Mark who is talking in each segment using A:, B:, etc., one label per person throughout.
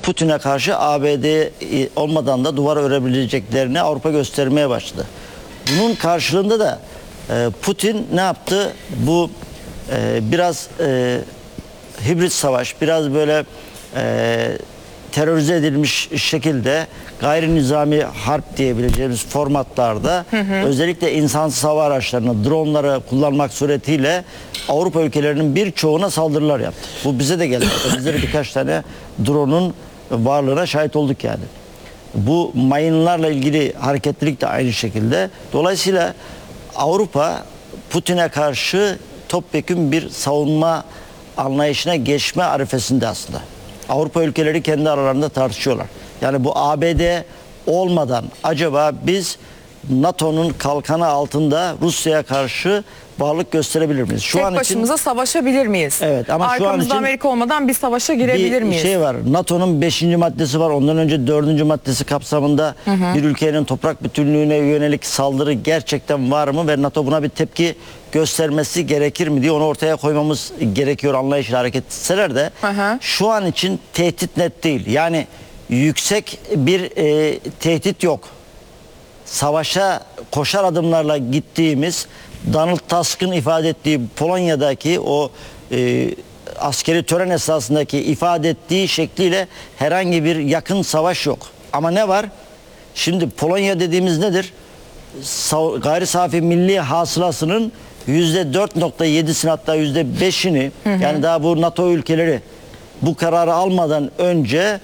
A: Putin'e karşı ABD olmadan da duvar örebileceklerini Avrupa göstermeye başladı. Bunun karşılığında da Putin ne yaptı? Bu biraz hibrit savaş, biraz böyle terörize edilmiş şekilde gayri nizami harp diyebileceğimiz formatlarda özellikle insansız hava araçlarını, dronları kullanmak suretiyle Avrupa ülkelerinin birçoğuna saldırılar yaptı. Bu bize de geldi. Bizde de birkaç tane drone'un varlığına şahit olduk yani. Bu mayınlarla ilgili hareketlilik de aynı şekilde. Dolayısıyla Avrupa Putin'e karşı topyekün bir savunma anlayışına geçme arifesinde aslında. Avrupa ülkeleri kendi aralarında tartışıyorlar. Yani bu ABD olmadan acaba biz NATO'nun kalkanı altında Rusya'ya karşı varlık gösterebilir miyiz?
B: Tek başımıza savaşabilir miyiz?
A: Evet, ama şu an
B: arkamızda
A: için
B: Amerika olmadan bir savaşa girebilir
A: bir
B: miyiz?
A: şey var. NATO'nun 5. maddesi var. Ondan önce 4. maddesi kapsamında bir ülkenin toprak bütünlüğüne yönelik saldırı gerçekten var mı ve NATO buna bir tepki göstermesi gerekir mi diye onu ortaya koymamız gerekiyor anlayışla hareket etseler de şu an için tehdit net değil. Yani yüksek bir tehdit yok. Savaşa koşar adımlarla gittiğimiz, Donald Tusk'ın ifade ettiği Polonya'daki o askeri tören esasındaki ifade ettiği şekliyle herhangi bir yakın savaş yok. Ama ne var? Şimdi Polonya dediğimiz nedir? Gayri safi milli hasılasının %4.7'sini hatta %5'ini yani daha bu NATO ülkeleri bu kararı almadan önce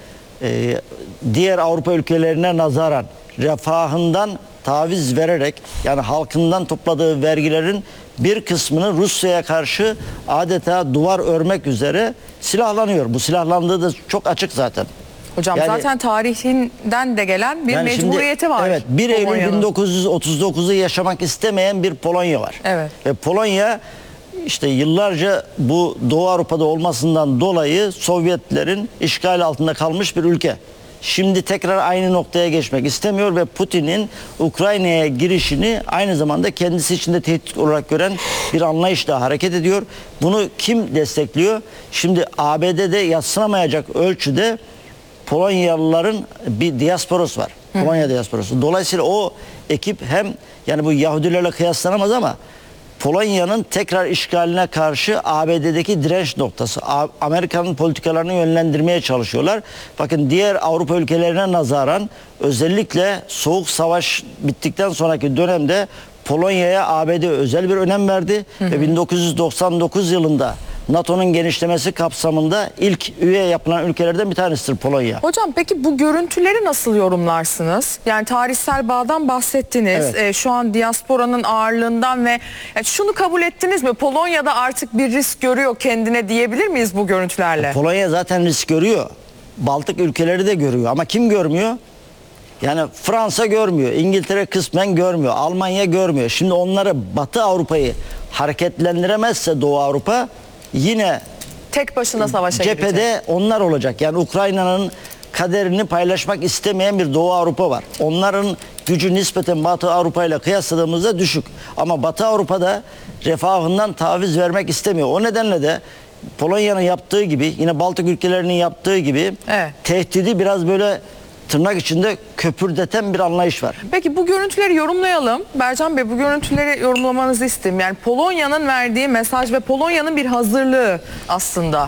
A: diğer Avrupa ülkelerine nazaran refahından taviz vererek yani halkından topladığı vergilerin bir kısmını Rusya'ya karşı adeta duvar örmek üzere silahlanıyor. Bu silahlandığı da çok açık zaten.
B: Hocam
A: yani,
B: zaten tarihinden de gelen bir mecburiyeti
A: şimdi,
B: var.
A: Evet, 1 Eylül 1939'u yaşamak istemeyen bir Polonya var.
B: Evet.
A: Ve Polonya işte yıllarca bu Doğu Avrupa'da olmasından dolayı Sovyetlerin işgal altında kalmış bir ülke. Şimdi tekrar aynı noktaya geçmek istemiyor ve Putin'in Ukrayna'ya girişini aynı zamanda kendisi için de tehdit olarak gören bir anlayışla hareket ediyor. Bunu kim destekliyor? Şimdi ABD'de yadsınamayacak ölçüde Polonyalıların bir diasporası var. Polonya diasporası. Dolayısıyla o ekip hem yani bu Yahudilerle kıyaslanamaz ama Polonya'nın tekrar işgaline karşı ABD'deki direnç noktası. Amerika'nın politikalarını yönlendirmeye çalışıyorlar. Bakın diğer Avrupa ülkelerine nazaran özellikle Soğuk Savaş bittikten sonraki dönemde Polonya'ya ABD özel bir önem verdi. Ve 1999 yılında NATO'nun genişlemesi kapsamında ilk üye yapılan ülkelerden bir tanesidir Polonya.
B: Hocam peki bu görüntüleri nasıl yorumlarsınız? Yani tarihsel bağdan bahsettiniz.
A: Evet.
B: Şu an diasporanın ağırlığından ve şunu kabul ettiniz mi? Polonya'da artık bir risk görüyor kendine diyebilir miyiz bu görüntülerle?
A: Polonya zaten risk görüyor. Baltık ülkeleri de görüyor ama kim görmüyor? Yani Fransa görmüyor, İngiltere kısmen görmüyor, Almanya görmüyor. Şimdi onları Batı Avrupa'yı hareketlendiremezse Doğu Avrupa yine
B: Tek başına savaşa
A: cephede
B: girecek.
A: onlar olacak. Yani Ukrayna'nın kaderini paylaşmak istemeyen bir Doğu Avrupa var. Onların gücü nispeten Batı Avrupa ile kıyasladığımızda düşük. Ama Batı Avrupa'da refahından taviz vermek istemiyor. O nedenle de Polonya'nın yaptığı gibi yine Baltık ülkelerinin yaptığı gibi tehdidi biraz böyle tırnak içinde köpürdeten bir anlayış var.
B: Peki bu görüntüleri yorumlayalım. Bercan Bey bu görüntüleri yorumlamanızı istedim. Yani Polonya'nın verdiği mesaj ve Polonya'nın bir hazırlığı aslında.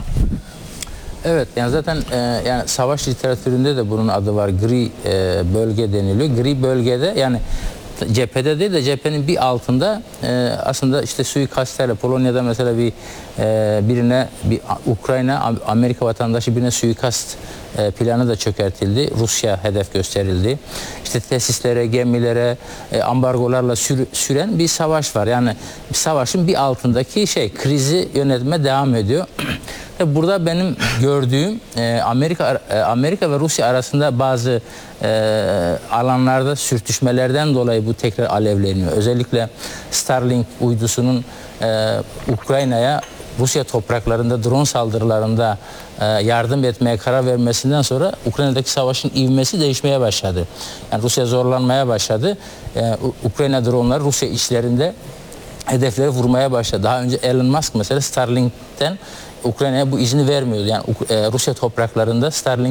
C: Evet yani zaten yani savaş literatüründe de bunun adı var. Gri bölge deniliyor. Gri bölgede yani cephede değil de cephenin bir altında aslında işte suikastlerle Polonya'da mesela birine bir Ukrayna Amerika vatandaşı birine suikast planı da çökertildi. Rusya hedef gösterildi. İşte tesislere, gemilere, ambargolarla süren bir savaş var. Yani savaşın bir altındaki krizi yönetme devam ediyor. Burada benim gördüğüm Amerika ve Rusya arasında bazı alanlarda sürtüşmelerden dolayı bu tekrar alevleniyor. Özellikle Starlink uydusunun Ukrayna'ya Rusya topraklarında drone saldırılarında yardım etmeye karar vermesinden sonra Ukrayna'daki savaşın ivmesi değişmeye başladı. Yani Rusya zorlanmaya başladı. Ukrayna dronları Rusya içlerinde hedefleri vurmaya başladı. Daha önce Elon Musk mesela Starlink'ten Ukrayna'ya bu izni vermiyordu. Yani Rusya topraklarında Starlink